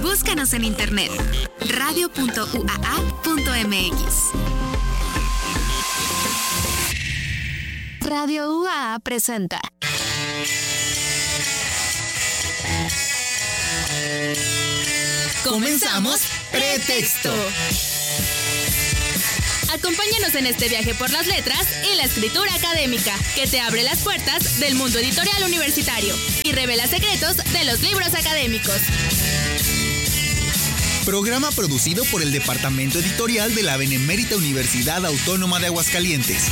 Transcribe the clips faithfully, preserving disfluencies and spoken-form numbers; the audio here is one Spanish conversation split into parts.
Búscanos en internet radio punto u a a punto m x. Radio U A A presenta Comenzamos Pretexto. Acompáñanos en este viaje por las letras y la escritura académica, que te abre las puertas del mundo editorial universitario y revela secretos de los libros académicos. Programa producido por el Departamento Editorial de la Benemérita Universidad Autónoma de Aguascalientes.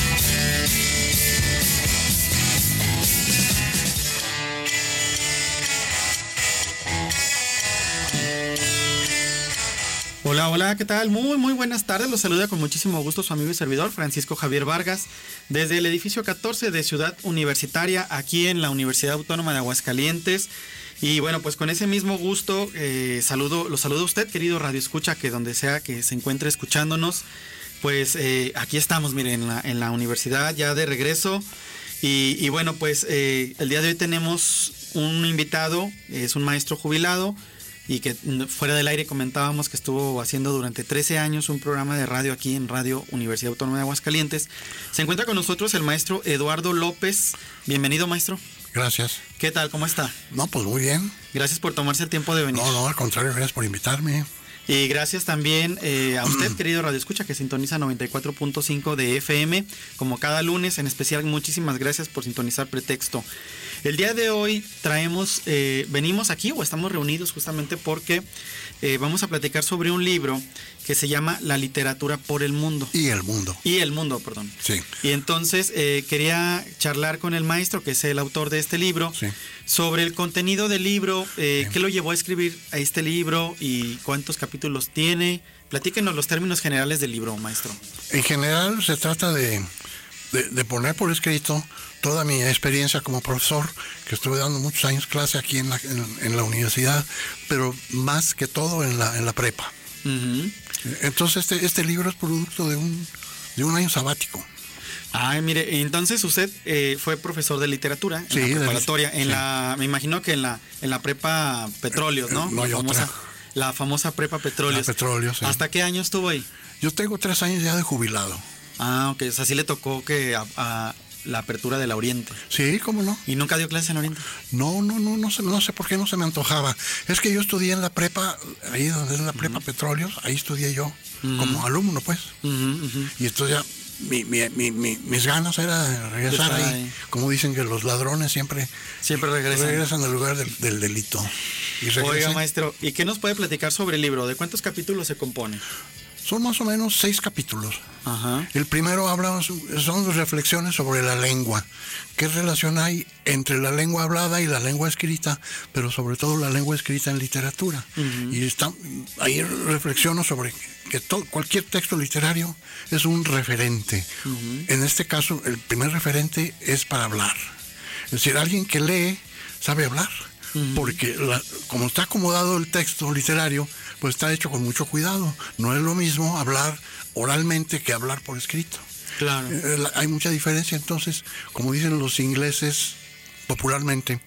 Hola, hola, ¿qué tal? Muy, muy buenas tardes. Los saluda con muchísimo gusto su amigo y servidor, Francisco Javier Vargas, desde el edificio catorce de Ciudad Universitaria, aquí en la Universidad Autónoma de Aguascalientes. Y bueno, pues con ese mismo gusto, eh, saludo, lo saludo a usted, querido Radio Escucha, que donde sea que se encuentre escuchándonos, pues eh, aquí estamos, miren, en la, en la universidad ya de regreso. Y, y bueno, pues eh, el día de hoy tenemos un invitado, es un maestro jubilado, y que fuera del aire comentábamos que estuvo haciendo durante trece años un programa de radio aquí en Radio Universidad Autónoma de Aguascalientes. Se encuentra con nosotros el maestro Eduardo López. Bienvenido, maestro. Gracias. ¿Qué tal? ¿Cómo está? No, pues muy bien. Gracias por tomarse el tiempo de venir. No, no, al contrario, gracias por invitarme. Y gracias también eh, a usted, querido Radio Escucha, que sintoniza noventa y cuatro punto cinco de F M, como cada lunes. En especial, muchísimas gracias por sintonizar Pretexto. El día de hoy traemos, eh, venimos aquí o estamos reunidos justamente porque eh, vamos a platicar sobre un libro que se llama La literatura por el mundo. Y el mundo. Y el mundo, perdón. Sí. Y entonces eh, quería charlar con el maestro, que es el autor de este libro, sí, sobre el contenido del libro, eh, sí. qué lo llevó a escribir a este libro y cuántos capítulos tiene. Platíquenos los términos generales del libro, maestro. En general se trata de, de, de poner por escrito toda mi experiencia como profesor, que estuve dando muchos años clase aquí en la, en, en la universidad, pero más que todo en la, en la prepa. Uh-huh. Entonces este, este libro es producto de un, de un año sabático. Ay, mire, entonces usted eh, fue profesor de literatura en sí, la preparatoria, en sí. la, me imagino que en la, en la prepa Petróleos, ¿no? No hay la famosa, otra. La famosa prepa Petróleos. La Petróleos, sí. ¿Hasta qué año estuvo ahí? Yo tengo tres años ya de jubilado. Ah, ok, o sea, sí le tocó que a, a la apertura de la Oriente. Sí, ¿cómo no? ¿Y nunca dio clases en la Oriente? No, no, no, no sé, no sé por qué no se me antojaba. Es que yo estudié en la prepa, ahí donde es la prepa uh-huh. Petróleos, ahí estudié yo, uh-huh. como alumno, pues. Uh-huh, uh-huh. Y entonces ya mi, mi, mi, mi, mis ganas era regresar ahí. ahí. Como dicen que los ladrones siempre, siempre regresan. regresan al lugar del, del delito. Y Oiga, maestro, ¿y qué nos puede platicar sobre el libro? ¿De cuántos capítulos se compone? Son más o menos seis capítulos. Ajá. El primero habla, son reflexiones sobre la lengua. ¿Qué relación hay entre la lengua hablada y la lengua escrita? Pero sobre todo la lengua escrita en literatura. Uh-huh. Y está, ahí reflexiono sobre que todo, cualquier texto literario es un referente. Uh-huh. En este caso, el primer referente es para hablar. Es decir, alguien que lee sabe hablar. Uh-huh. Porque la, como está acomodado el texto literario, pues está hecho con mucho cuidado. No es lo mismo hablar oralmente que hablar por escrito. Claro. Eh, la, hay mucha diferencia. Entonces, como dicen los ingleses popularmente,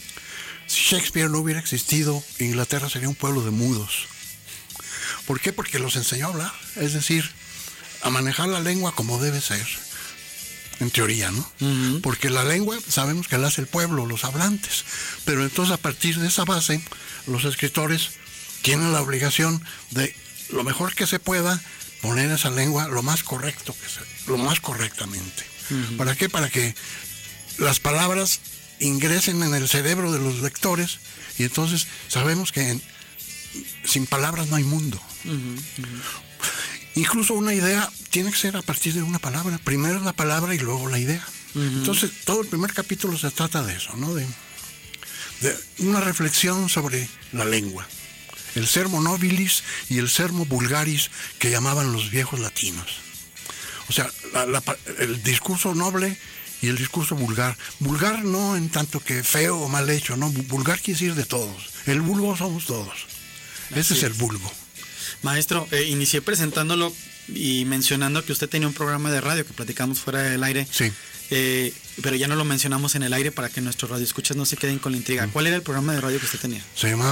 si Shakespeare no hubiera existido, Inglaterra sería un pueblo de mudos. ¿Por qué? Porque los enseñó a hablar. Es decir, a manejar la lengua como debe ser. En teoría, ¿no? Uh-huh. Porque la lengua sabemos que la hace el pueblo, los hablantes. Pero entonces a partir de esa base, los escritores tienen la obligación de, lo mejor que se pueda, poner esa lengua lo más correcto, que se, lo más correctamente. Uh-huh. ¿Para qué? Para que las palabras ingresen en el cerebro de los lectores y entonces sabemos que en, sin palabras no hay mundo. Uh-huh. Uh-huh. Incluso una idea tiene que ser a partir de una palabra. Primero la palabra y luego la idea. Uh-huh. Entonces, todo el primer capítulo se trata de eso, ¿no? De, de una reflexión sobre la lengua. El sermo nobilis y el sermo vulgaris que llamaban los viejos latinos. O sea, la, la, el discurso noble y el discurso vulgar. Vulgar no en tanto que feo o mal hecho, ¿no? Vulgar quiere decir de todos. El vulgo somos todos. Ese Así es el vulgo. Maestro, eh, inicié presentándolo y mencionando que usted tenía un programa de radio que platicamos fuera del aire. Sí. Eh, pero ya no lo mencionamos en el aire para que nuestros radioescuchas no se queden con la intriga. ¿Cuál era el programa de radio que usted tenía? Se llamaba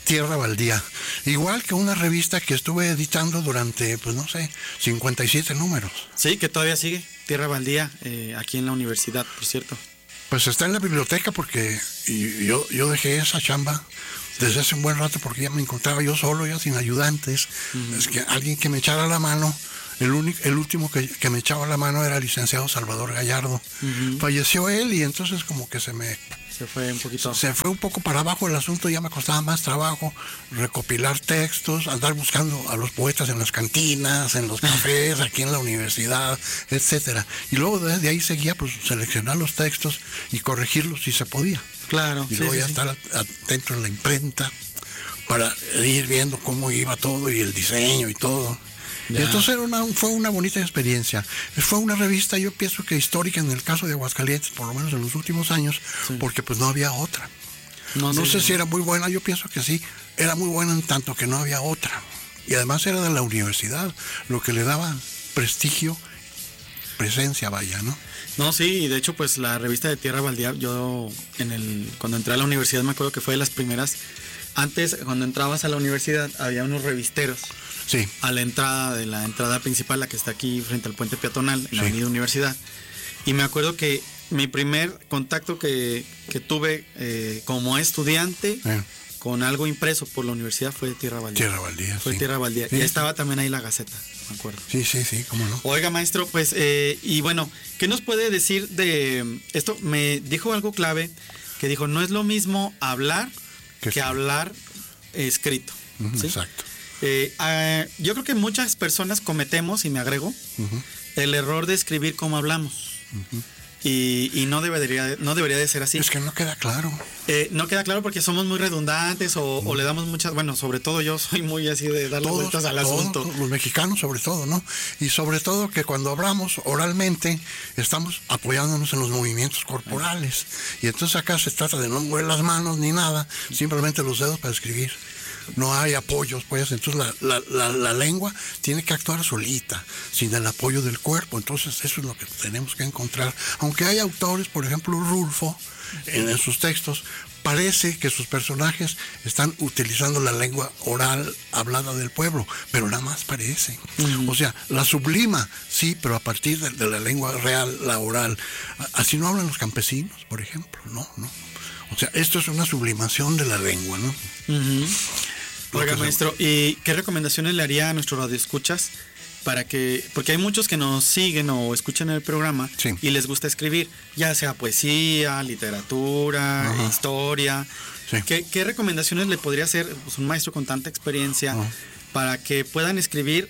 Tierra Baldía. Igual que una revista que estuve editando durante, pues no sé, cincuenta y siete números. Sí, que todavía sigue, Tierra Baldía, eh, aquí en la universidad, por cierto. Pues está en la biblioteca porque yo, yo dejé esa chamba desde hace un buen rato porque ya me encontraba yo solo, ya sin ayudantes. Uh-huh. Es que alguien que me echara la mano. El, único, el último que, que me echaba la mano era el licenciado Salvador Gallardo. Uh-huh. Falleció él y entonces como que se me... Se fue un poquito. Se fue un poco para abajo el asunto, ya me costaba más trabajo recopilar textos, andar buscando a los poetas en las cantinas, en los cafés, aquí en la universidad, etcétera. Y luego desde ahí seguía pues seleccionar los textos y corregirlos si se podía. Claro. Y sí, luego sí, ya sí. estar atento en la imprenta para ir viendo cómo iba todo y el diseño y todo. Ya. Y entonces era una, fue una bonita experiencia. Fue una revista, yo pienso que histórica en el caso de Aguascalientes, por lo menos en los últimos años, sí. porque pues no había otra. No, no sí, sé sí. si era muy buena, yo pienso que sí, era muy buena en tanto que no había otra. Y además era de la universidad, lo que le daba prestigio, presencia, vaya, ¿no? No, sí, y de hecho pues la revista de Tierra Baldía, yo en el cuando entré a la universidad me acuerdo que fue de las primeras. Antes, cuando entrabas a la universidad, había unos revisteros. Sí. A la entrada de la entrada principal, la que está aquí frente al puente peatonal, en la sí. avenida Universidad. Y me acuerdo que mi primer contacto que, que tuve eh, como estudiante eh. con algo impreso por la universidad fue Tierra Baldía. Tierra Baldía, Fue sí. Tierra Baldía. Sí. Y estaba también ahí la Gaceta, me acuerdo. Sí, sí, sí, cómo no. Oiga, maestro, pues, eh, y bueno, ¿qué nos puede decir de esto? Me dijo algo clave, que dijo, no es lo mismo hablar que, que hablar eh, escrito. Uh-huh, ¿sí? Exacto. Eh, eh, yo creo que muchas personas cometemos, y me agrego, uh-huh. el error de escribir como hablamos. Uh-huh. Y, y no debería no debería de ser así. Es que no queda claro. Eh, no queda claro porque somos muy redundantes o, uh-huh. o le damos muchas... Bueno, sobre todo yo soy muy así de darle todos, vueltas al todos, asunto. Los mexicanos sobre todo, ¿no? Y sobre todo que cuando hablamos oralmente estamos apoyándonos en los movimientos corporales. Y entonces acá se trata de no mover las manos ni nada, simplemente los dedos para escribir. No hay apoyos, pues, entonces la, la, la, la lengua tiene que actuar solita, sin el apoyo del cuerpo. Entonces eso es lo que tenemos que encontrar. Aunque hay autores, por ejemplo Rulfo, en, en sus textos, parece que sus personajes están utilizando la lengua oral hablada del pueblo, pero nada más parece. Uh-huh. O sea, la sublima, sí, pero a partir de, de la lengua real, la oral. Así no hablan los campesinos, por ejemplo, no, no. O sea, esto es una sublimación de la lengua, ¿no? Uh-huh. Oiga, maestro, ¿y qué recomendaciones le haría a nuestros radioescuchas para que, porque hay muchos que nos siguen o escuchan el programa sí. y les gusta escribir, ya sea poesía, literatura, uh-huh. historia? Sí. ¿Qué, ¿Qué recomendaciones le podría hacer pues, un maestro con tanta experiencia uh-huh. para que puedan escribir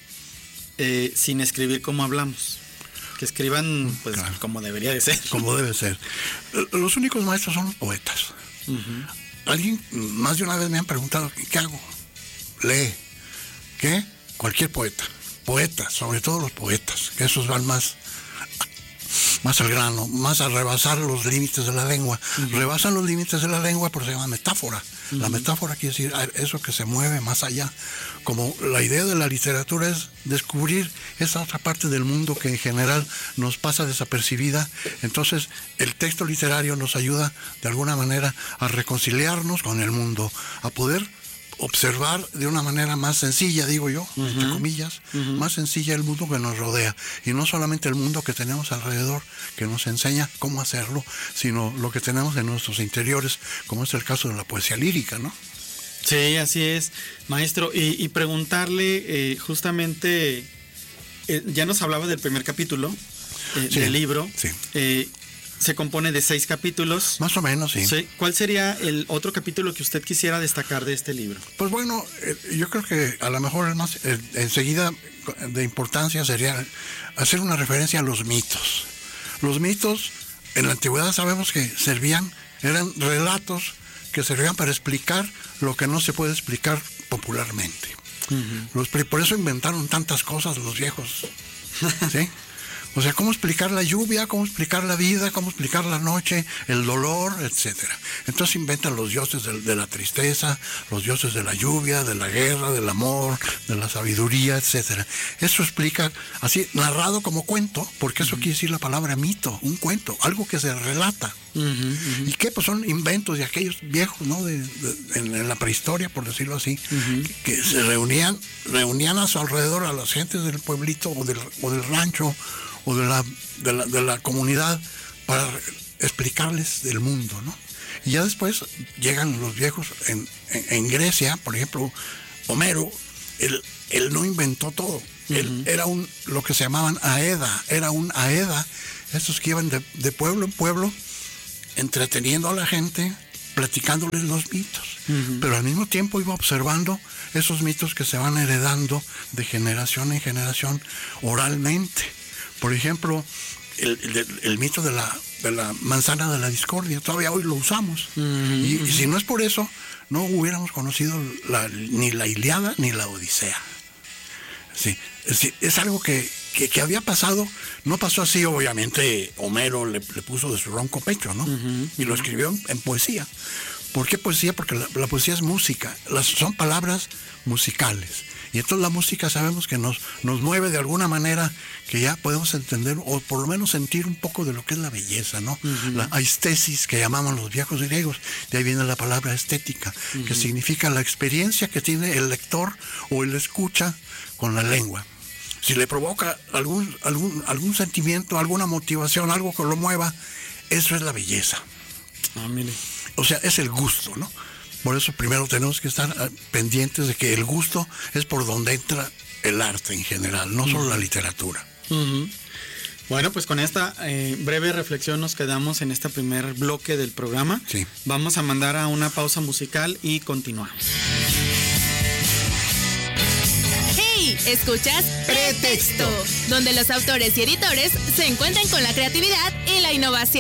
eh, sin escribir como hablamos? Que escriban pues claro. como debería de ser. Como debe ser. Los únicos maestros son los poetas. Uh-huh. Alguien más de una vez me han preguntado, ¿qué hago? Lee. ¿Qué? Cualquier poeta. Poetas, sobre todo los poetas, que esos van más, más al grano, más a rebasar los límites de la lengua. Uh-huh. Rebasan los límites de la lengua porque se llama metáfora. Uh-huh. La metáfora quiere decir eso que se mueve más allá. Como la idea de la literatura es descubrir esa otra parte del mundo que en general nos pasa desapercibida. Entonces el texto literario nos ayuda de alguna manera a reconciliarnos con el mundo, a poder observar de una manera más sencilla, digo yo, uh-huh. entre comillas, uh-huh. más sencilla el mundo que nos rodea. Y no solamente el mundo que tenemos alrededor, que nos enseña cómo hacerlo, sino lo que tenemos en nuestros interiores, como es el caso de la poesía lírica, ¿no? Sí, así es, maestro. Y, y preguntarle, eh, justamente, eh, ya nos hablaba del primer capítulo eh, sí, del libro. Sí. Eh, se compone de seis capítulos. Más o menos, sí. sí. ¿Cuál sería el otro capítulo que usted quisiera destacar de este libro? Pues bueno, eh, yo creo que a lo mejor el más eh, enseguida de importancia sería hacer una referencia a los mitos. Los mitos en la antigüedad sabemos que servían, eran relatos que servían para explicar lo que no se puede explicar popularmente. Uh-huh. Los, por eso inventaron tantas cosas los viejos, ¿sí? O sea, cómo explicar la lluvia, cómo explicar la vida, cómo explicar la noche, el dolor, etcétera. Entonces inventan los dioses de, de la tristeza, los dioses de la lluvia, de la guerra, del amor, de la sabiduría, etcétera. Eso explica, así, narrado como cuento, porque eso uh-huh. quiere decir la palabra mito, un cuento, algo que se relata. Uh-huh, uh-huh. ¿Y qué? Pues son inventos de aquellos viejos, ¿no? De, de, en, en la prehistoria, por decirlo así, uh-huh. que, que se reunían, reunían a su alrededor a las gentes del pueblito o del, o del rancho o de la, de la, de la comunidad para explicarles del mundo, ¿no? Y ya después llegan los viejos en, en, en Grecia, por ejemplo, Homero, él, él no inventó todo. Uh-huh. Él era un, lo que se llamaban aeda, era un aeda, estos que iban de, de pueblo en pueblo, entreteniendo a la gente, platicándoles los mitos. Uh-huh. Pero al mismo tiempo iba observando esos mitos que se van heredando de generación en generación oralmente. Por ejemplo, el, el, el mito de la, de la manzana de la discordia, todavía hoy lo usamos. Uh-huh. Y, y si no es por eso, no hubiéramos conocido la, ni la Ilíada ni la Odisea. Sí, es, es algo que, que, que había pasado, no pasó así, obviamente Homero le, le puso de su ronco pecho, ¿no? Uh-huh, y lo escribió en, en poesía. ¿Por qué poesía? Porque la, la poesía es música, las, son palabras musicales. Y entonces la música sabemos que nos, nos mueve de alguna manera que ya podemos entender, o por lo menos sentir un poco de lo que es la belleza, ¿no? Uh-huh. La aistesis que llamaban los viejos griegos, de ahí viene la palabra estética, uh-huh. que significa la experiencia que tiene el lector o el escucha con la lengua. Si le provoca algún, algún, algún sentimiento, alguna motivación, algo que lo mueva, eso es la belleza. Ah, mire. O sea, es el gusto, ¿no? Por eso primero tenemos que estar pendientes de que el gusto es por donde entra el arte en general, no solo uh-huh. la literatura. Uh-huh. Bueno, pues con esta eh, breve reflexión nos quedamos en este primer bloque del programa. Sí. Vamos a mandar a una pausa musical y continuamos. ¡Hey! ¿Escuchas? Pretexto, donde los autores y editores se encuentran con la creatividad y la innovación.